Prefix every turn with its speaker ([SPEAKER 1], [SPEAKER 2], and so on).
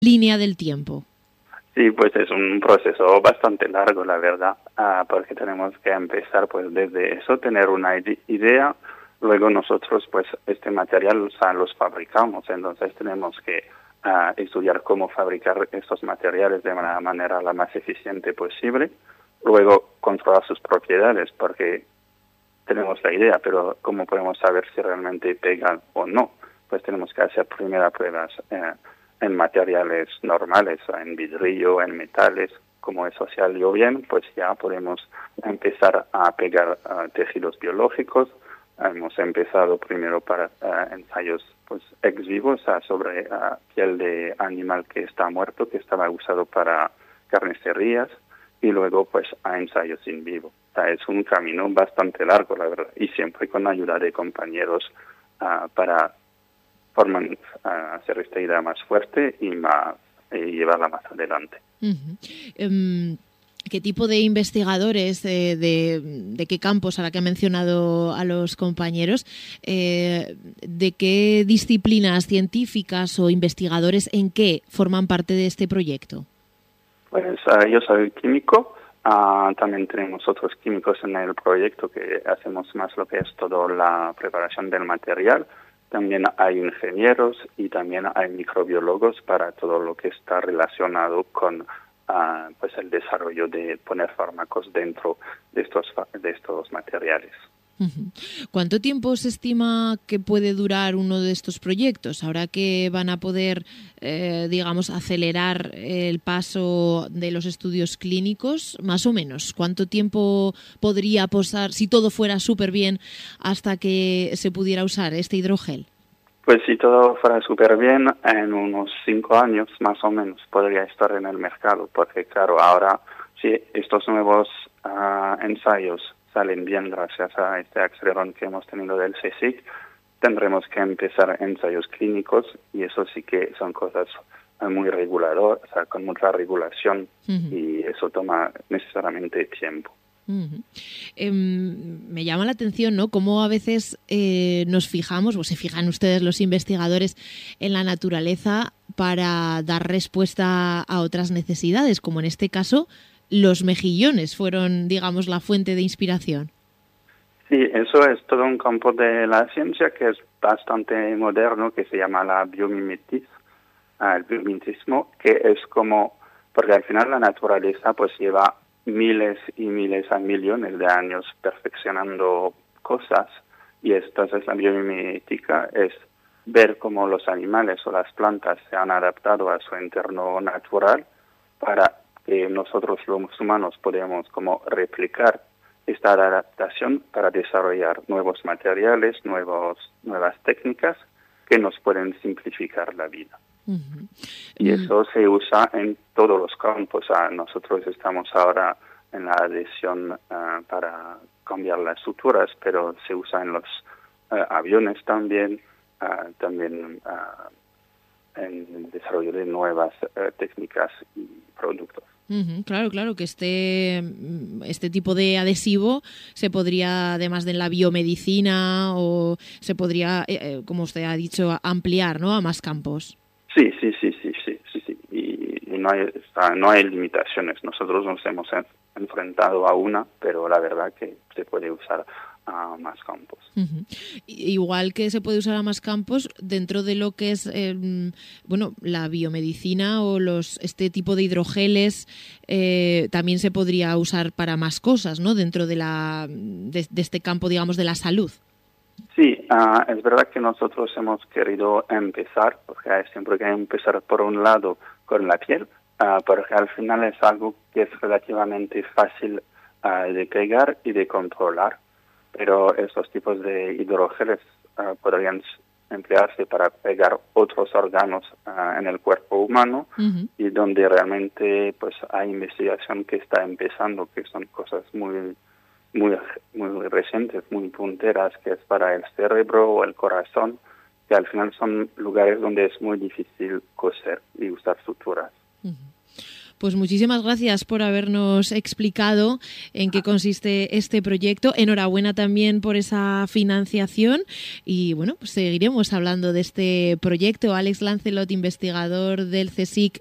[SPEAKER 1] línea del tiempo?
[SPEAKER 2] Sí, pues es un proceso bastante largo, la verdad, porque tenemos que empezar pues desde eso, tener una idea, luego nosotros pues este material los fabricamos, entonces tenemos que estudiar cómo fabricar estos materiales de una manera la más eficiente posible, luego controlar sus propiedades, porque tenemos la idea, pero ¿cómo podemos saber si realmente pegan o no? Pues tenemos que hacer primeras pruebas en materiales normales, en vidrio, en metales. Como eso salió bien, pues ya podemos empezar a pegar tejidos biológicos. Hemos empezado primero para ensayos pues ex vivo, sobre piel de animal que está muerto, que estaba usado para carnicerías, y luego pues a ensayos in vivo. O sea, es un camino bastante largo, la verdad, y siempre con ayuda de compañeros para hacer esta idea más fuerte y llevarla más adelante.
[SPEAKER 1] Uh-huh. ¿Qué tipo de investigadores, de qué campos, a la que ha mencionado a los compañeros, de qué disciplinas científicas o investigadores, en qué forman parte de este proyecto?
[SPEAKER 2] Pues yo soy químico, también tenemos otros químicos en el proyecto que hacemos más lo que es toda la preparación del material. También hay ingenieros y también hay microbiólogos para todo lo que está relacionado con pues el desarrollo de poner fármacos dentro de estos materiales.
[SPEAKER 1] Uh-huh. ¿Cuánto tiempo se estima que puede durar uno de estos proyectos? Ahora que van a poder, digamos, acelerar el paso de los estudios clínicos, más o menos, ¿cuánto tiempo podría pasar, si todo fuera súper bien, hasta que se pudiera usar este hidrogel?
[SPEAKER 2] Pues si todo fuera súper bien, en unos 5 años más o menos podría estar en el mercado, porque claro, ahora si estos nuevos ensayos salen bien gracias a este acelerón que hemos tenido del CSIC, tendremos que empezar ensayos clínicos y eso sí que son cosas muy reguladoras, o sea, con mucha regulación. Uh-huh. Y eso toma necesariamente tiempo.
[SPEAKER 1] Uh-huh. Me llama la atención, ¿no?, cómo a veces nos fijamos, o se fijan ustedes los investigadores, en la naturaleza para dar respuesta a otras necesidades, como en este caso los mejillones fueron, digamos, la fuente de inspiración.
[SPEAKER 2] Sí, eso es todo un campo de la ciencia que es bastante moderno, que se llama la biomimetismo, el biomimetismo, que es como, porque al final la naturaleza pues lleva miles y miles a millones de años perfeccionando cosas, y entonces la biomimética es ver cómo los animales o las plantas se han adaptado a su entorno natural para que nosotros los humanos podamos como replicar esta adaptación para desarrollar nuevos materiales, nuevas técnicas que nos pueden simplificar la vida. Uh-huh. Y eso se usa en todos los campos. Nosotros estamos ahora en la adhesión para cambiar las suturas, pero se usa en los aviones también en el desarrollo de nuevas técnicas y productos.
[SPEAKER 1] Uh-huh, claro, que este tipo de adhesivo se podría, además de en la biomedicina, o se podría, como usted ha dicho, ampliar, ¿no?, a más campos.
[SPEAKER 2] Sí. Y no hay limitaciones. Nosotros nos hemos enfrentado a una, pero la verdad que se puede usar a más campos.
[SPEAKER 1] Uh-huh. Igual que se puede usar a más campos, dentro de lo que es la biomedicina o este tipo de hidrogeles, también se podría usar para más cosas, ¿no?, dentro de este campo, digamos, de la salud.
[SPEAKER 2] Sí, es verdad que nosotros hemos querido empezar, porque siempre hay que empezar por un lado con la piel, porque al final es algo que es relativamente fácil de pegar y de controlar, pero estos tipos de hidrogeles podrían emplearse para pegar otros órganos en el cuerpo humano. Uh-huh. Y donde realmente pues hay investigación que está empezando, que son cosas muy recientes, muy punteras, que es para el cerebro o el corazón, que al final son lugares donde es muy difícil coser y usar suturas.
[SPEAKER 1] Uh-huh. Pues muchísimas gracias por habernos explicado en qué consiste este proyecto. Enhorabuena también por esa financiación y bueno, pues seguiremos hablando de este proyecto. Alex Lancelot, investigador del CSIC